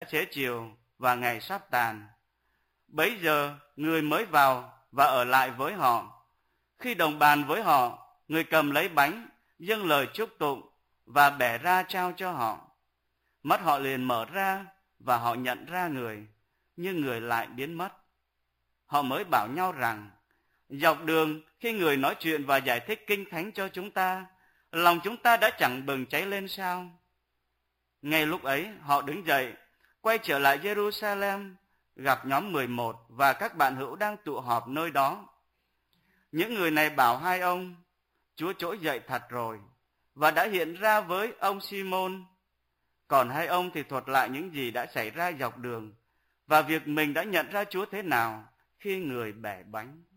xế chiều và ngày sắp tàn. Bấy giờ người mới vào và ở lại với họ. Khi đồng bàn với họ, người cầm lấy bánh, dâng lời chúc tụng và bẻ ra trao cho họ. Mắt họ liền mở ra và họ nhận ra người, nhưng người lại biến mất. Họ mới bảo nhau rằng, dọc đường khi người nói chuyện và giải thích kinh thánh cho chúng ta, lòng chúng ta đã chẳng bừng cháy lên sao? Ngay lúc ấy họ đứng dậy, quay trở lại Jerusalem, gặp nhóm 11 và các bạn hữu đang tụ họp nơi đó. Những người này bảo hai ông, Chúa trỗi dậy thật rồi, và đã hiện ra với ông Simon. Còn hai ông thì thuật lại những gì đã xảy ra dọc đường, và việc mình đã nhận ra Chúa thế nào khi người bẻ bánh.